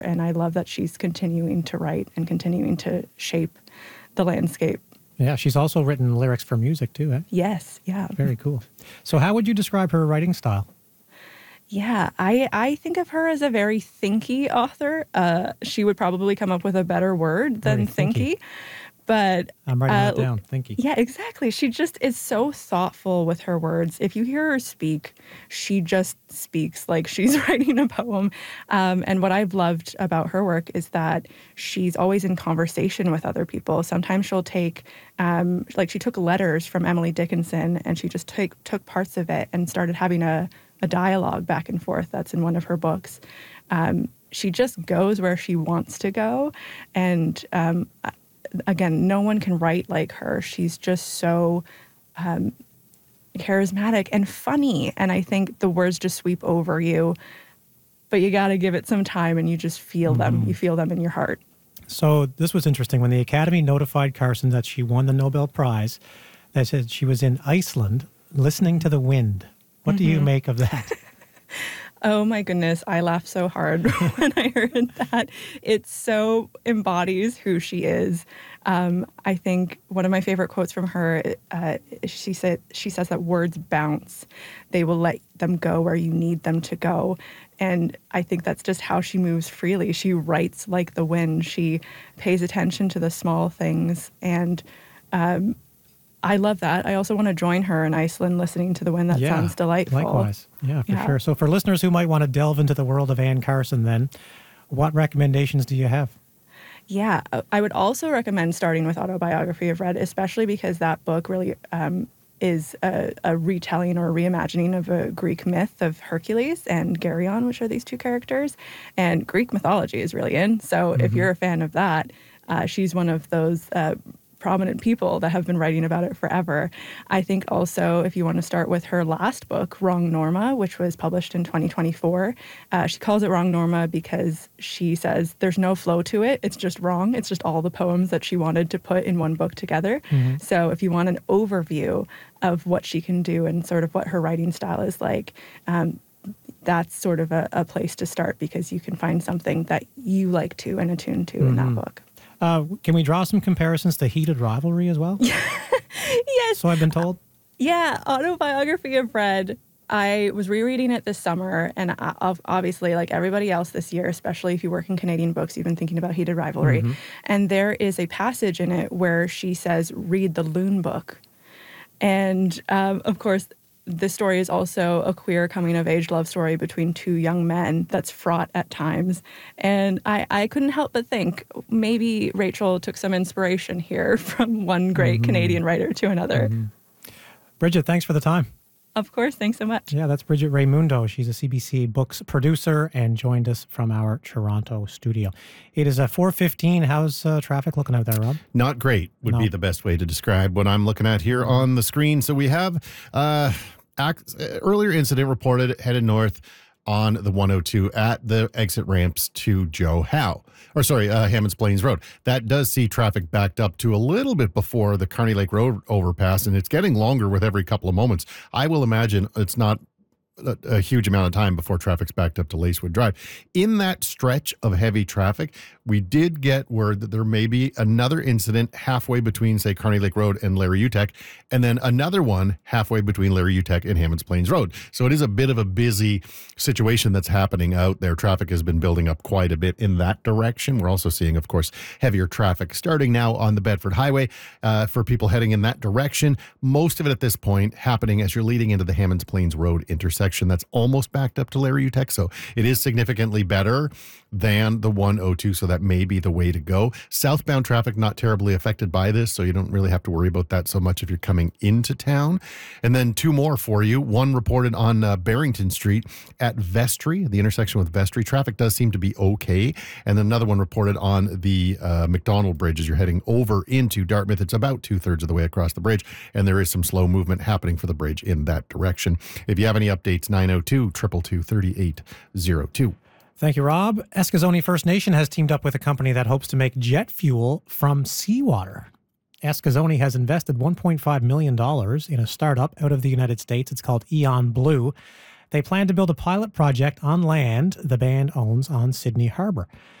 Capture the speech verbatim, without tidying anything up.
And I love that she's continuing to write and continuing to shape the landscape. Yeah, she's also written lyrics for music too, eh? Yes, yeah. Very cool. So how would you describe her writing style? Yeah, I, I think of her as a very thinky author. Uh, she would probably come up with a better word than Very thinky. thinky. But I'm writing uh, that down, thinky. Yeah, exactly. She just is so thoughtful with her words. If you hear her speak, she just speaks like she's writing a poem. Um, and what I've loved about her work is that she's always in conversation with other people. Sometimes she'll take, um, like she took letters from Emily Dickinson and she just took took parts of it and started having a, a dialogue back and forth. That's in one of her books. Um, she just goes where she wants to go. And um, again, no one can write like her. She's just so um, charismatic and funny. And I think the words just sweep over you, but you got to give it some time and you just feel Mm-hmm. them. You feel them in your heart. So this was interesting. When the Academy notified Carson that she won the Nobel Prize, they said she was in Iceland listening to the wind. What mm-hmm. do you make of that? Oh my goodness, I laughed so hard when I heard that. It so embodies who she is. Um, I think one of my favorite quotes from her, uh, she said, she says that words bounce. They will let them go where you need them to go. And I think that's just how she moves freely. She writes like the wind. She pays attention to the small things. And um, I love that. I also want to join her in Iceland listening to the wind. That yeah, sounds delightful. Likewise. Yeah, for yeah. sure. So for listeners who might want to delve into the world of Anne Carson then, what recommendations do you have? Yeah, I would also recommend starting with Autobiography of Red, especially because that book really um, is a, a retelling or a reimagining of a Greek myth of Hercules and Geryon, which are these two characters. And Greek mythology is really in. So mm-hmm. if you're a fan of that, uh, she's one of those uh, prominent people that have been writing about it forever. I think also if you want to start with her last book, Wrong Norma, which was published in twenty twenty-four, uh, she calls it Wrong Norma because she says there's no flow to it. It's just wrong. It's just all the poems that she wanted to put in one book together. Mm-hmm. So if you want an overview of what she can do and sort of what her writing style is like, um, that's sort of a, a place to start because you can find something that you like to and attune to mm-hmm. in that book. Uh, can we draw some comparisons to Heated Rivalry as well? Yes. So I've been told. Yeah, Autobiography of Red. I was rereading it this summer, and I, obviously, like everybody else this year, especially if you work in Canadian books, you've been thinking about Heated Rivalry. Mm-hmm. And there is a passage in it where she says, read the Loon Book. And um, of course, this story is also a queer coming-of-age love story between two young men that's fraught at times. And I, I couldn't help but think maybe Rachel took some inspiration here from one great mm-hmm. Canadian writer to another. Mm-hmm. Bridget, thanks for the time. Of course. Thanks so much. Yeah, that's Bridget Raymundo. She's a C B C Books producer and joined us from our Toronto studio. It is a four fifteen. How's uh, traffic looking out there, Rob? Not great would no. be the best way to describe what I'm looking at here on the screen. So we have uh, act, uh, earlier incident reported headed north on the one oh two at the exit ramps to Joe Howe, or sorry, uh, Hammonds Plains Road. That does see traffic backed up to a little bit before the Kearney Lake Road overpass, and it's getting longer with every couple of moments. I will imagine it's not a, a huge amount of time before traffic's backed up to Lacewood Drive. In that stretch of heavy traffic, we did get word that there may be another incident halfway between, say, Kearney Lake Road and Larry Uteck, and then another one halfway between Larry Uteck and Hammonds Plains Road. So it is a bit of a busy situation that's happening out there. Traffic has been building up quite a bit in that direction. We're also seeing, of course, heavier traffic starting now on the Bedford Highway uh, for people heading in that direction. Most of it at this point happening as you're leading into the Hammonds Plains Road intersection. That's almost backed up to Larry Uteck. So it is significantly better than the one oh two, so that may be the way to go. Southbound traffic not terribly affected by this, so you don't really have to worry about that so much if you're coming into town. And then two more for you. One reported on uh, Barrington Street at Vestry, the intersection with Vestry. Traffic does seem to be okay. And then another one reported on the uh, McDonald Bridge as you're heading over into Dartmouth. It's about two-thirds of the way across the bridge, and there is some slow movement happening for the bridge in that direction. If you have any updates, nine oh two, two two two, three eight oh two. Thank you, Rob. Eskazoni First Nation has teamed up with a company that hopes to make jet fuel from seawater. Eskazoni has invested one point five million dollars in a startup out of the United States. It's called Eon Blue. They plan to build a pilot project on land the band owns on Sydney Harbor.